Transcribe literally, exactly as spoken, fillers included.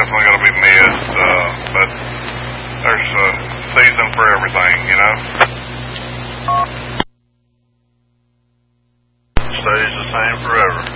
definitely going to be missed, uh, but there's a season for everything, you know. Stays the same forever.